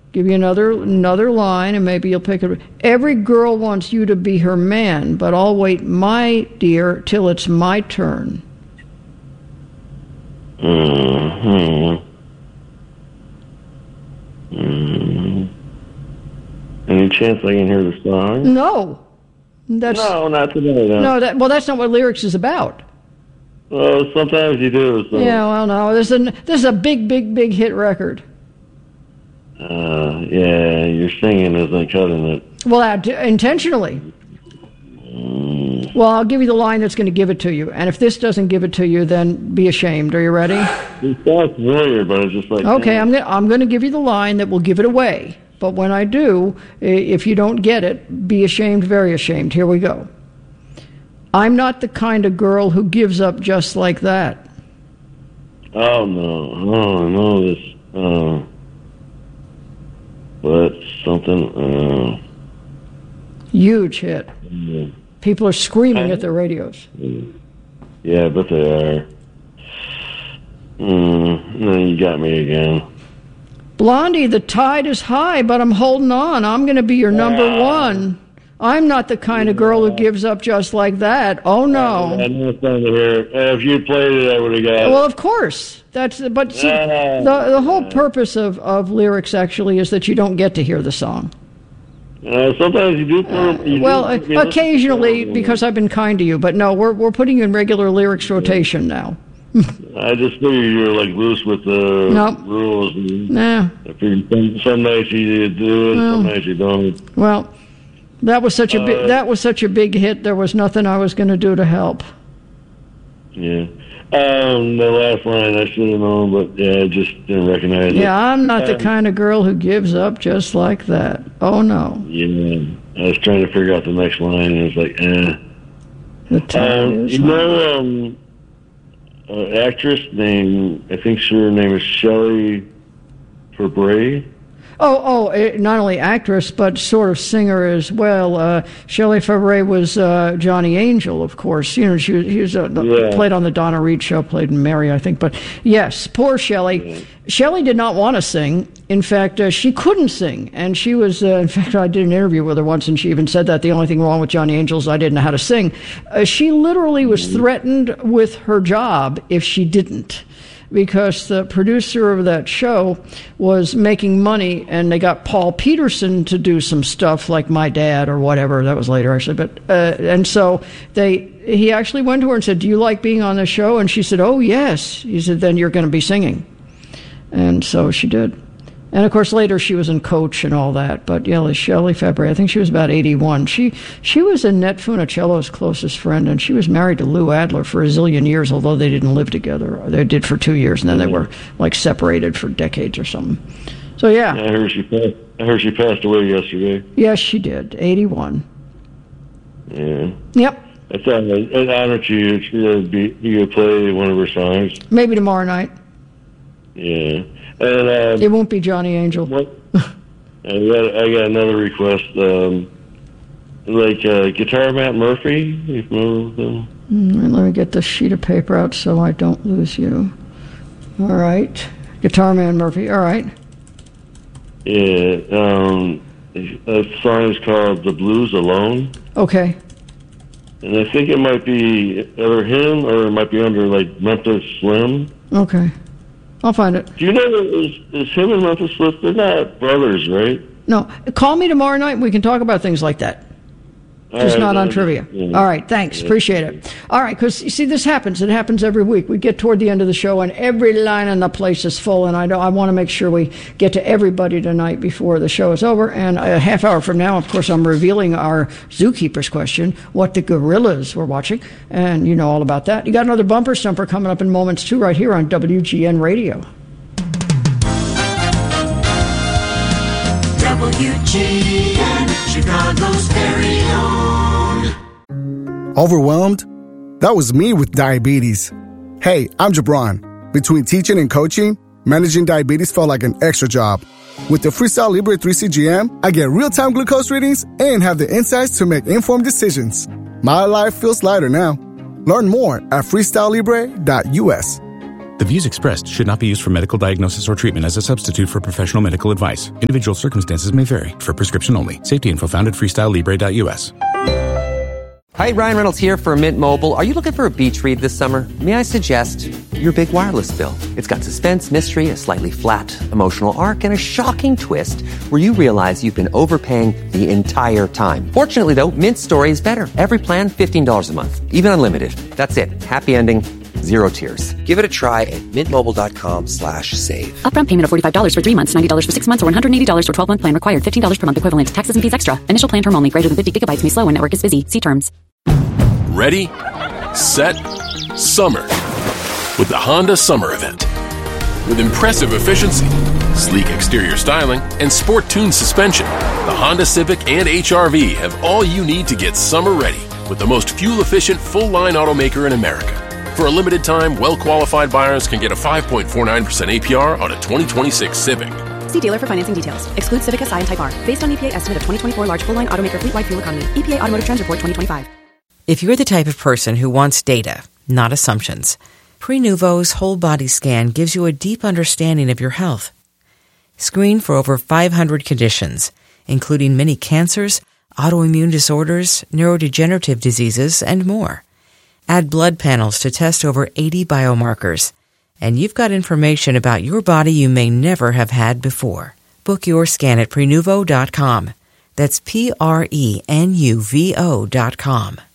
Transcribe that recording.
Give you another line, and maybe you'll pick it. Every girl wants you to be her man, but I'll wait, my dear, till it's my turn. Any chance I can hear the song? No. No, not today. No, that's not what lyrics is about. Well, sometimes you do. So. Yeah, well, no. This is a big, big, big hit record. Yeah, your singing isn't cutting it. Well, intentionally. Well, I'll give you the line that's going to give it to you. And if this doesn't give it to you, then be ashamed. Are you ready? It sounds familiar, but it's just like... Okay, I'm going to give you the line that will give it away. But when I do, if you don't get it, be ashamed, very ashamed. Here we go. I'm not the kind of girl who gives up just like that. Oh, no. Oh, no, this... but something... Huge hit. People are screaming at their radios. Yeah, but they are. No, you got me again. Blondie, the tide is high, but I'm holding on. I'm going to be your number one. I'm not the kind of girl who gives up just like that. Oh, no. I know it's fun to hear. If you played it, I would have got it. Well, of course. But see, the whole purpose of lyrics, actually, is that you don't get to hear the song. Sometimes you do. Occasionally, because I've been kind to you. But no, we're putting you in regular lyrics rotation now. I just figured you were like loose with the rules. Nah. I figured some nights you do it, some nights you don't. Well, that was such a big hit. There was nothing I was going to do to help. Yeah. The last line I should have known, but I just didn't recognize it. Yeah, I'm not the kind of girl who gives up just like that. Oh, no. Yeah, I was trying to figure out the next line, and it was like, The time is actress named, I think her name is Shelley Fabares. Not only actress, but sort of singer as well. Shelley Fabares was Johnny Angel, of course. You know, she was played on the Donna Reed show, played in Mary, I think. But yes, poor Shelley. Yeah. Shelley did not want to sing. In fact, she couldn't sing. And she was, in fact, I did an interview with her once, and she even said that the only thing wrong with Johnny Angel is I didn't know how to sing. She literally was threatened with her job if she didn't, because the producer of that show was making money, and they got Paul Peterson to do some stuff like My Dad or whatever. That was later, actually. But and so he actually went to her and said, "Do you like being on the show?" And she said, "Oh, yes." He said, "Then you're going to be singing." And so she did. And, of course, later she was in Coach and all that. But, yeah, Shelley Fabares, I think she was about 81. She was Annette Funicello's closest friend, and she was married to Lou Adler for a zillion years, although they didn't live together. They did for 2 years, and then they were, like, separated for decades or something. So, yeah. I heard she passed away yesterday. Yes, she did. 81. Yeah. Yep. It's an honor to you. You could play one of her songs. Maybe tomorrow night. Yeah. And, it won't be Johnny Angel. I got another request. Guitar Matt Murphy. You remember him? Let me get this sheet of paper out so I don't lose you. All right. Guitar Man Murphy. All right. Yeah. The song is called The Blues Alone. Okay. And I think it might be either him or it might be under, like, Memphis Slim. Okay. I'll find it. Do you know is him and Memphis Slim? They're not brothers, right? No. Call me tomorrow night and we can talk about things like that. Just not on trivia. Yeah. All right, thanks. Appreciate it. All right, because, you see, this happens. It happens every week. We get toward the end of the show, and every line in the place is full, and I want to make sure we get to everybody tonight before the show is over. And a half hour from now, of course, I'm revealing our Zookeeper's question, what the gorillas were watching, and you know all about that. You got another bumper stumper coming up in moments, too, right here on WGN Radio. WGN, Chicago's very own. Overwhelmed? That was me with diabetes. Hey, I'm Jabron. Between teaching and coaching, managing diabetes felt like an extra job. With the Freestyle Libre 3CGM, I get real-time glucose readings and have the insights to make informed decisions. My life feels lighter now. Learn more at freestylelibre.us. The views expressed should not be used for medical diagnosis or treatment as a substitute for professional medical advice. Individual circumstances may vary. For prescription only. Safety info found at freestylelibre.us. Hi, Ryan Reynolds here for Mint Mobile. Are you looking for a beach read this summer? May I suggest your big wireless bill? It's got suspense, mystery, a slightly flat, emotional arc, and a shocking twist where you realize you've been overpaying the entire time. Fortunately, though, Mint's story is better. Every plan, $15 a month. Even unlimited. That's it. Happy ending. Zero tears. Give it a try at mintmobile.com/save. Upfront payment of $45 for 3 months, $90 for 6 months, or $180 for 12-month plan required. $15 per month equivalent. Taxes and fees extra. Initial plan term only. Greater than 50 gigabytes may slow when network is busy. See terms. Ready, set, summer. With the Honda Summer Event. With impressive efficiency, sleek exterior styling, and sport-tuned suspension, the Honda Civic and HR-V have all you need to get summer ready with the most fuel-efficient full-line automaker in America. For a limited time, well-qualified buyers can get a 5.49% APR on a 2026 Civic. See dealer for financing details. Excludes Civic Si and Type R. Based on EPA estimate of 2024 large full-line automaker fleet-wide fuel economy. EPA Automotive Trends Report 2025. If you're the type of person who wants data, not assumptions, Prenuvo's whole body scan gives you a deep understanding of your health. Screen for over 500 conditions, including many cancers, autoimmune disorders, neurodegenerative diseases, and more. Add blood panels to test over 80 biomarkers. And you've got information about your body you may never have had before. Book your scan at Prenuvo.com. That's Prenuvo.com.